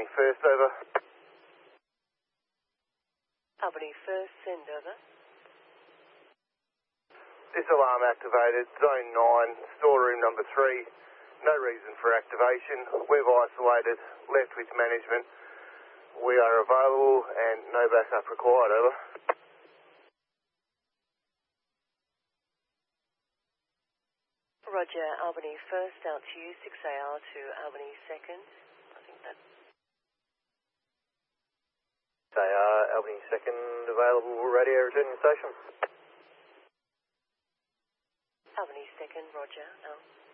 Albany first, over. Albany first, send over. This alarm activated, zone 9, storeroom number 3. No reason for activation. We've isolated, left with management. We are available and no backup required, over. Roger, Albany first, out to you, 6AR to Albany second. I think that's... Albany second, available, radio returning station. Albany second, Roger, out.